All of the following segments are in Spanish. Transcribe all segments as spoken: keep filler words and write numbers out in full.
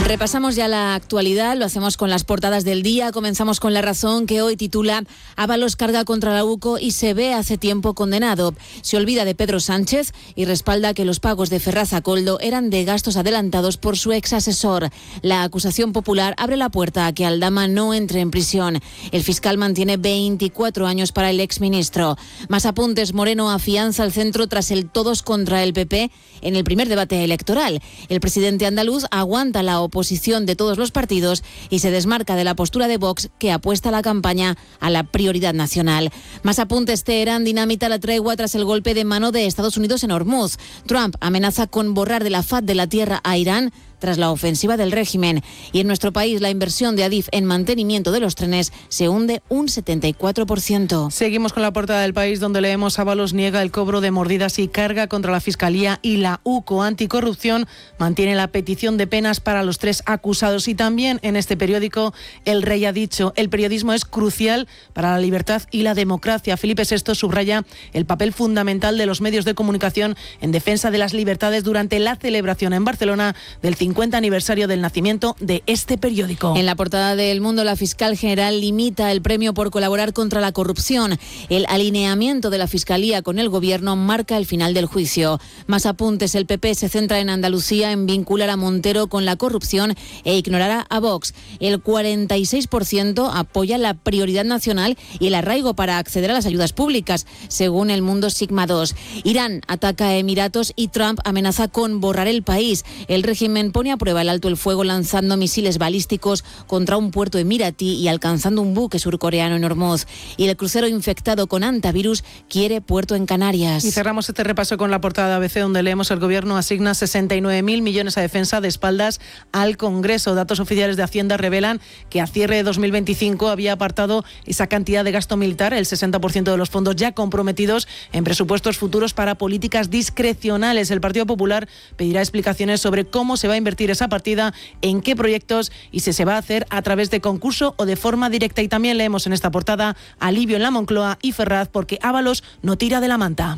Repasamos ya la actualidad, lo hacemos con las portadas del día. Comenzamos con La Razón, que hoy titula Ábalos carga contra la UCO y se ve hace tiempo condenado. Se olvida de Pedro Sánchez y respalda que los pagos de Ferraz a Koldo eran de gastos adelantados por su ex asesor. La acusación popular abre la puerta a que Aldama no entre en prisión. El fiscal mantiene veinticuatro años para el exministro. Más apuntes. Moreno afianza el centro tras el todos contra el P P en el primer debate electoral. El presidente andaluz aguanta la oposición de todos los partidos y se desmarca de la postura de Vox, que apuesta la campaña a la prioridad nacional. Más apuntes. Teherán dinamita la tregua tras el golpe de mano de Estados Unidos en Hormuz. Trump amenaza con borrar de la faz de la tierra a Irán tras la ofensiva del régimen. Y en nuestro país, la inversión de Adif en mantenimiento de los trenes se hunde un setenta y cuatro por ciento. Seguimos con la portada del País, donde leemos: Ábalos niega el cobro de mordidas y carga contra la Fiscalía, y la UCO Anticorrupción mantiene la petición de penas para los tres acusados. Y también en este periódico, El Rey ha dicho: el periodismo es crucial para la libertad y la democracia. Felipe sexto subraya el papel fundamental de los medios de comunicación en defensa de las libertades durante la celebración en Barcelona del cincuenta aniversario del nacimiento de este periódico. En la portada de El Mundo, la fiscal general limita el premio por colaborar contra la corrupción. El alineamiento de la Fiscalía con el Gobierno marca el final del juicio. Más apuntes. El P P se centra en Andalucía en vincular a Montero con la corrupción e ignorar a Vox. El cuarenta y seis por ciento apoya la prioridad nacional y el arraigo para acceder a las ayudas públicas, según El Mundo Sigma dos. Irán ataca a Emiratos y Trump amenaza con borrar el país. El régimen pone a prueba el alto el fuego lanzando misiles balísticos contra un puerto emiratí y alcanzando un buque surcoreano en Hormuz. Y el crucero infectado con antivirus quiere puerto en Canarias. Y cerramos este repaso con la portada de A B C, donde leemos: el Gobierno asigna sesenta y nueve mil millones a defensa de espaldas al Congreso. Datos oficiales de Hacienda revelan que a cierre de dos mil veinticinco había apartado esa cantidad de gasto militar, el sesenta por ciento de los fondos ya comprometidos en presupuestos futuros para políticas discrecionales. El Partido Popular pedirá explicaciones sobre cómo se va a invertir esa partida, en qué proyectos y si se va a hacer a través de concurso o de forma directa. Y también leemos en esta portada: alivio en la Moncloa y Ferraz porque Ábalos no tira de la manta.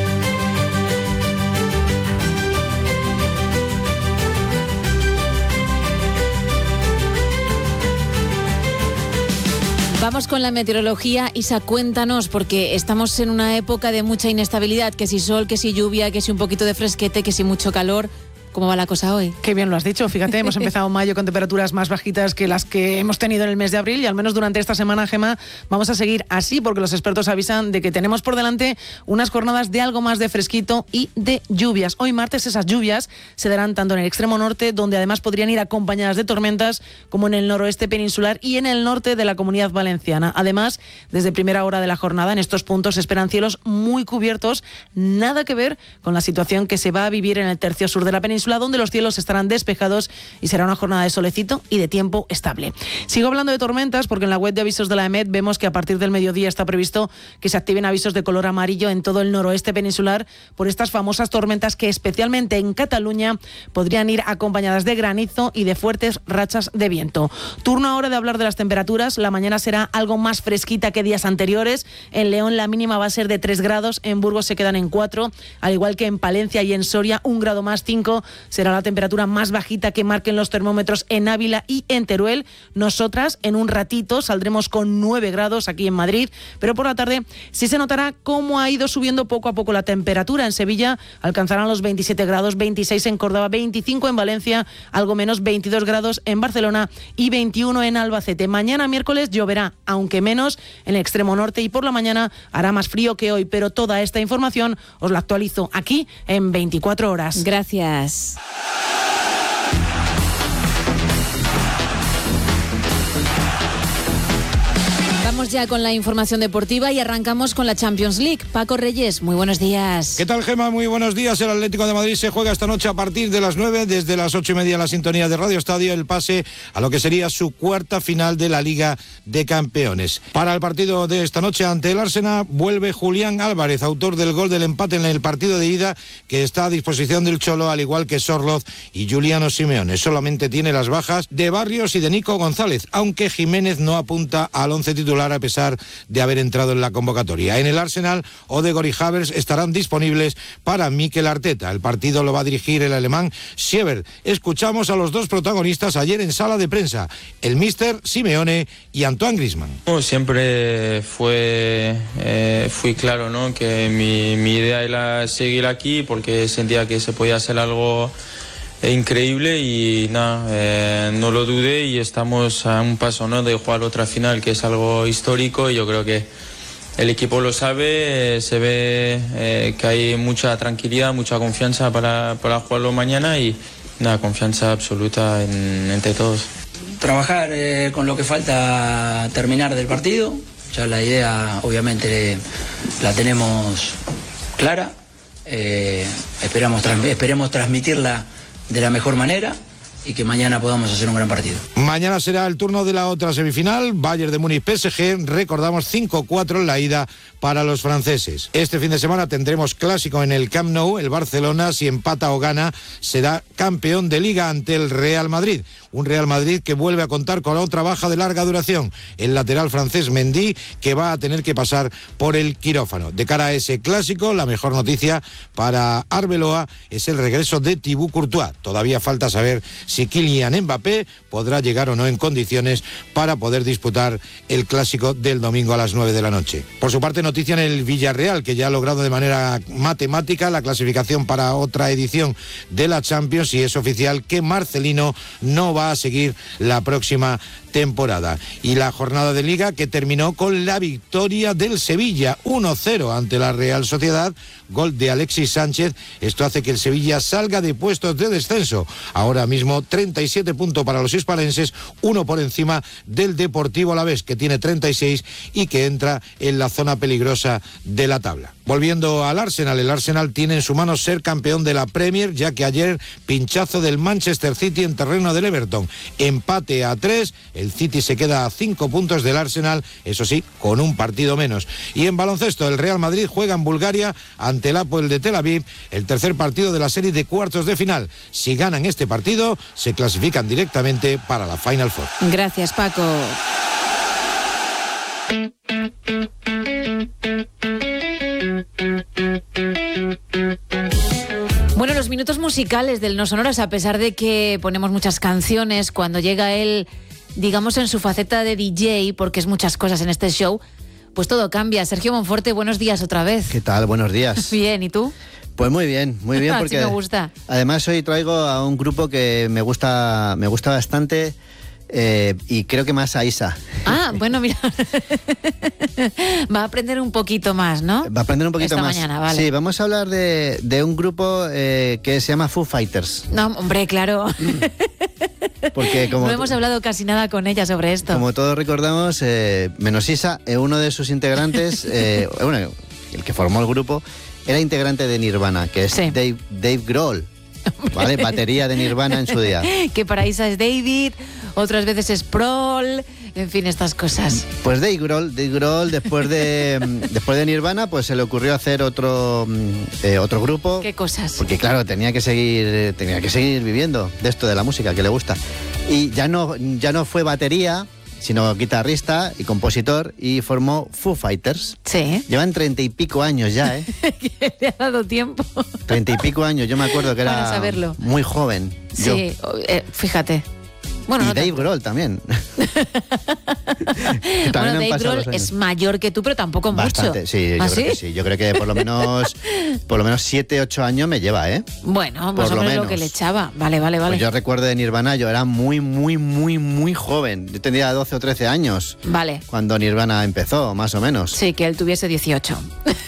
Vamos con la meteorología. Isa, cuéntanos, porque estamos en una época de mucha inestabilidad, que si sol, que si lluvia, que si un poquito de fresquete, que si mucho calor. ¿Cómo va la cosa hoy? Qué bien lo has dicho, fíjate, hemos empezado mayo con temperaturas más bajitas que las que hemos tenido en el mes de abril, y al menos durante esta semana, Gemma, vamos a seguir así, porque los expertos avisan de que tenemos por delante unas jornadas de algo más de fresquito y de lluvias. Hoy martes esas lluvias se darán tanto en el extremo norte, donde además podrían ir acompañadas de tormentas, como en el noroeste peninsular y en el norte de la Comunidad Valenciana. Además, desde primera hora de la jornada, en estos puntos se esperan cielos muy cubiertos, nada que ver con la situación que se va a vivir en el tercio sur de la península, donde los cielos estarán despejados y será una jornada de solecito y de tiempo estable. Sigo hablando de tormentas porque en la web de avisos de la EMET vemos que a partir del mediodía está previsto que se activen avisos de color amarillo en todo el noroeste peninsular por estas famosas tormentas que, especialmente en Cataluña, podrían ir acompañadas de granizo y de fuertes rachas de viento. Turno ahora de hablar de las temperaturas. La mañana será algo más fresquita que días anteriores. En León la mínima va a ser de tres grados, en Burgos se quedan en cuatro, al igual que en Palencia y en Soria un grado más, cinco. Será la temperatura más bajita que marquen los termómetros en Ávila y en Teruel. Nosotras en un ratito saldremos con nueve grados aquí en Madrid, pero por la tarde sí se notará cómo ha ido subiendo poco a poco la temperatura. En Sevilla alcanzarán los veintisiete grados, veintiséis en Córdoba, veinticinco en Valencia, algo menos, veintidós grados en Barcelona y veintiuno en Albacete. Mañana miércoles lloverá, aunque menos en el extremo norte, y por la mañana hará más frío que hoy, pero toda esta información os la actualizo aquí en veinticuatro horas. Gracias. Vamos ya con la información deportiva y arrancamos con la Champions League. Paco Reyes, muy buenos días. ¿Qué tal, Gemma? Muy buenos días. El Atlético de Madrid se juega esta noche a partir de las nueve, desde las ocho y media en la sintonía de Radio Estadio, el pase a lo que sería su cuarta final de la Liga de Campeones. Para el partido de esta noche ante el Arsenal vuelve Julián Álvarez, autor del gol del empate en el partido de ida, que está a disposición del Cholo, al igual que Sorloz y Juliano Simeone. Solamente tiene las bajas de Barrios y de Nico González, aunque Jiménez no apunta al once titular a pesar de haber entrado en la convocatoria. En el Arsenal, Odegaard y Havertz estarán disponibles para Mikel Arteta. El partido lo va a dirigir el alemán Siebert. Escuchamos a los dos protagonistas ayer en sala de prensa, el míster Simeone y Antoine Griezmann. Siempre fue, eh, fui claro, ¿no? Que mi, mi idea era seguir aquí porque sentía que se podía hacer algo increíble y nada, eh, no lo dudé y estamos a un paso, ¿no? de jugar otra final, que es algo histórico, y yo creo que el equipo lo sabe, eh, se ve eh, que hay mucha tranquilidad, mucha confianza para, para jugarlo mañana y nada, confianza absoluta en, entre todos. Trabajar eh, con lo que falta terminar del partido, ya la idea obviamente la tenemos clara, eh, esperamos, esperemos transmitirla de la mejor manera y que mañana podamos hacer un gran partido. Mañana será el turno de la otra semifinal, Bayern de Múnich P S G, recordamos cinco cuatro en la ida para los franceses. Este fin de semana tendremos clásico en el Camp Nou. El Barcelona, si empata o gana, será campeón de Liga ante el Real Madrid. Un Real Madrid que vuelve a contar con otra baja de larga duración, el lateral francés Mendy, que va a tener que pasar por el quirófano. De cara a ese clásico, la mejor noticia para Arbeloa es el regreso de Thibaut Courtois. Todavía falta saber si Kylian Mbappé podrá llegar o no en condiciones para poder disputar el clásico del domingo a las nueve de la noche. Por su parte, noticia en el Villarreal, que ya ha logrado de manera matemática la clasificación para otra edición de la Champions, y es oficial que Marcelino no va a seguir la próxima temporada. Y la jornada de Liga, que terminó con la victoria del Sevilla uno cero ante la Real Sociedad, gol de Alexis Sánchez. Esto hace que el Sevilla salga de puestos de descenso. Ahora mismo treinta y siete puntos para los hispalenses, uno por encima del Deportivo Alavés, que tiene treinta y seis y que entra en la zona peligrosa de la tabla. Volviendo al Arsenal, el Arsenal tiene en su mano ser campeón de la Premier, ya que ayer pinchazo del Manchester City en terreno del Everton. Empate a tres, el City se queda a cinco puntos del Arsenal, eso sí, con un partido menos. Y en baloncesto, el Real Madrid juega en Bulgaria ante el Apoel de Tel Aviv, el tercer partido de la serie de cuartos de final. Si ganan este partido, se clasifican directamente para la Final Four. Gracias, Paco. Bueno, los minutos musicales del No Sonoras, a pesar de que ponemos muchas canciones, cuando llega él, digamos, en su faceta de D J, porque es muchas cosas en este show, pues todo cambia. Sergio Monforte, buenos días otra vez. ¿Qué tal? Buenos días. Bien, ¿y tú? Pues muy bien, muy bien, porque sí me gusta. Además hoy traigo a un grupo que me gusta, me gusta bastante. Eh, y creo que más a Isa. Ah, bueno, mira. Va a aprender un poquito más, ¿no? Va a aprender un poquito Esta más. mañana, vale. Sí, vamos a hablar de, de un grupo eh, que se llama Foo Fighters. No, hombre, claro. Porque como no hemos hablado casi nada con ella sobre esto. Como todos recordamos, eh, menos Isa, eh, uno de sus integrantes, eh, bueno, el que formó el grupo, era integrante de Nirvana, que es sí. Dave, Dave Grohl. ¿Vale? Batería de Nirvana en su día. Que para Isa es David, otras veces es Prol, en fin, estas cosas. Pues Dave Grohl, Dave Grohl después de después de Nirvana, pues se le ocurrió hacer otro eh, otro grupo. ¿Qué cosas? Porque claro, tenía que seguir tenía que seguir viviendo de esto de la música que le gusta. Y ya no ya no fue batería, sino guitarrista y compositor, y formó Foo Fighters. Sí. Llevan treinta y pico años ya, ¿eh? Que le ha dado tiempo. Treinta y pico años, yo me acuerdo que era saberlo. Muy joven. Sí, eh, fíjate. Bueno, y no Dave te... Grohl también. también bueno, Dave Grohl es mayor que tú, pero tampoco Bastante, mucho. Sí, yo ¿Ah, creo sí? que sí. Yo creo que por lo menos por lo menos siete, ocho años me lleva, ¿eh? Bueno, más o menos lo que le echaba. Vale, vale, vale. Pues yo recuerdo de Nirvana, yo era muy, muy, muy, muy joven. Yo tenía doce o trece años. Vale. Cuando Nirvana empezó, más o menos. Sí, que él tuviese dieciocho.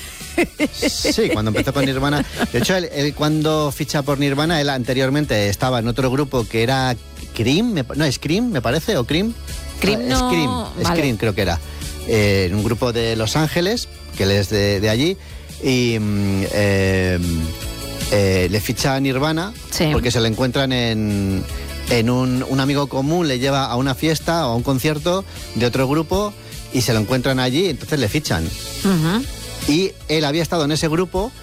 Sí, cuando empezó con Nirvana. De hecho, él, él cuando ficha por Nirvana, él anteriormente estaba en otro grupo que era Cream, me, no, Scream, me parece, o Cream. Cream no... Scream, vale. Scream creo que era. Eh, en un grupo de Los Ángeles, que él es de, de allí, y eh, eh, le ficha a Nirvana, sí. Porque se le encuentran en, en un, un amigo común, le lleva a una fiesta o a un concierto de otro grupo y se lo encuentran allí, entonces le fichan. Uh-huh. Y él había estado en ese grupo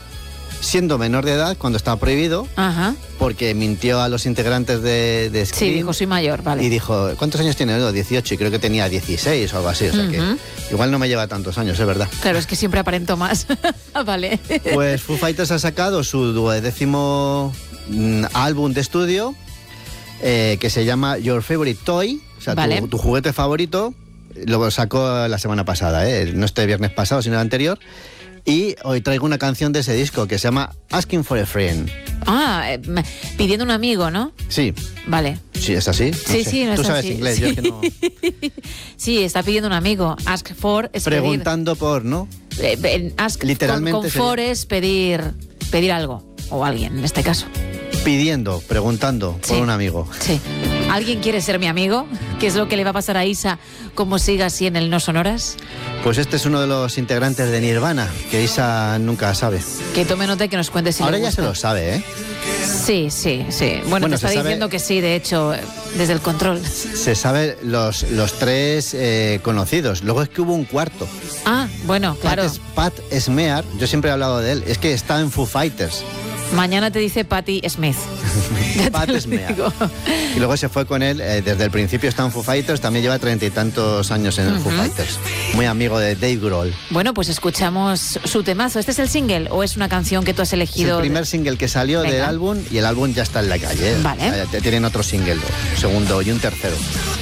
siendo menor de edad cuando estaba prohibido, Ajá. porque mintió a los integrantes de, de Scream. Sí, dijo, soy mayor, vale. Y dijo, ¿cuántos años tiene? No, dieciocho, y creo que tenía dieciséis o algo así, o sea que Ujú. igual no me lleva tantos años, es verdad. Claro, es que siempre aparento más. Vale. Pues Foo Fighters ha sacado su duodécimo mm, álbum de estudio, eh, que se llama Your Favorite Toy, o sea, Vale. tu, tu juguete favorito. Lo sacó la semana pasada, ¿eh? No este viernes pasado, sino el anterior. Y hoy traigo una canción de ese disco que se llama Asking for a Friend. Ah, eh, pidiendo un amigo, ¿no? Sí. Vale. Sí, ¿es así? No Sí, sé. sí, no Tú es sabes así. inglés, Sí. yo es que no... Sí, está pidiendo un amigo. Ask for es Preguntando por, ¿no? pedir. Eh, eh, ask Literalmente con, con sería- for es pedir, pedir algo. O alguien, en este caso. Pidiendo, preguntando por Sí. un amigo. Sí. ¿Alguien quiere ser mi amigo? ¿Qué es lo que le va a pasar a Isa como siga así en el No Sonoras? Pues este es uno de los integrantes de Nirvana, que Isa nunca sabe. Que tome nota y que nos cuente si Ahora le ya gusta. se lo sabe, ¿eh? Sí, sí, sí. Bueno, Bueno, te está se sabe- diciendo que sí, de hecho, eh, desde el control. Se sabe los, los tres eh, conocidos. Luego es que hubo un cuarto. Ah, bueno, claro. Pat, es- Pat Smear, yo siempre he hablado de él, es que está en Foo Fighters. Mañana te dice Patti Smith. Ya te Pat lo Smear. digo. Y luego se fue con él, eh, desde el principio está en Foo Fighters, también lleva treinta y tantos años en el Foo Ujú. Fighters. Muy amigo de Dave Grohl. Bueno, pues escuchamos su temazo. ¿Este es el single o es una canción que tú has Es el elegido? primer single que salió Venga. del álbum y el álbum ya está en la calle. ¿eh? Vale. Eh, Tienen otro single, un segundo y un tercero.